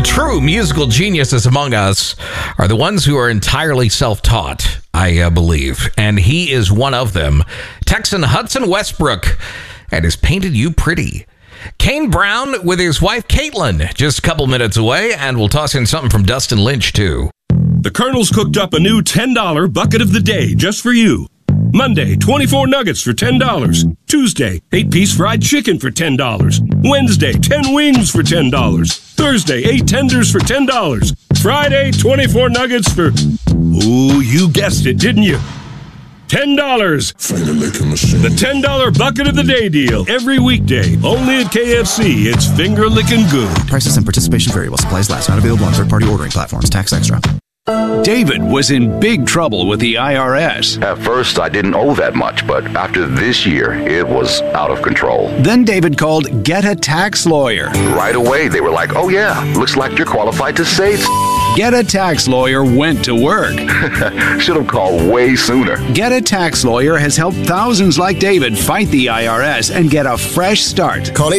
The true musical geniuses among us are the ones who are entirely self-taught, I believe. And he is one of them. Texan Hudson Westbrook and has painted you pretty. Kane Brown with his wife Caitlin just a couple minutes away, and we'll toss in something from Dustin Lynch too. The Colonel's cooked up a new $10 bucket of the day just for you. Monday, 24 nuggets for $10. Tuesday, 8-piece fried chicken for $10. Wednesday, 10 wings for $10. Thursday, 8 tenders for $10. Friday, 24 nuggets for... Ooh, you guessed it, didn't you? $10. Finger licking machine. The $10 bucket of the day deal. Every weekday. Only at KFC. It's finger licking good. Prices and participation vary while supplies last. Not available on third-party ordering platforms. Tax extra. David was in big trouble with the IRS. At first, I didn't owe that much, but after this year, it was out of control. Then David called Get a Tax Lawyer. Right away, they were like, oh yeah, looks like you're qualified to say Get a Tax Lawyer went to work. Should have called way sooner. Get a Tax Lawyer has helped thousands like David fight the IRS and get a fresh start. Call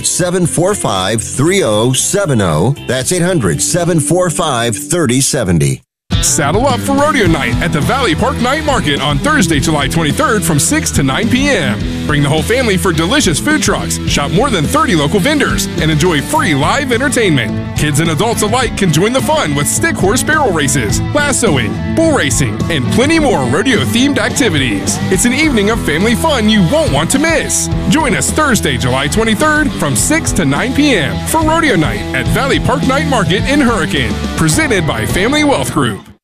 800-745-3070. That's 800-745-3070. Saddle up for Rodeo Night at the Valley Park Night Market on Thursday, July 23rd from 6 to 9 p.m. Bring the whole family for delicious food trucks, shop more than 30 local vendors, and enjoy free live entertainment. Kids and adults alike can join the fun with stick horse barrel races, lassoing, bull racing, and plenty more rodeo-themed activities. It's an evening of family fun you won't want to miss. Join us Thursday, July 23rd from 6 to 9 p.m. for Rodeo Night at Valley Park Night Market in Hurricane, presented by Family Wealth Group.